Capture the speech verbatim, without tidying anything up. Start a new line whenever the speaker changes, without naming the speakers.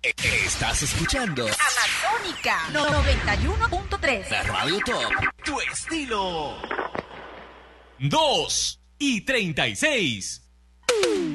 Estás escuchando
Amazónica noventa y uno punto tres.
La Radio Top. Tu estilo.
Dos y treinta y seis.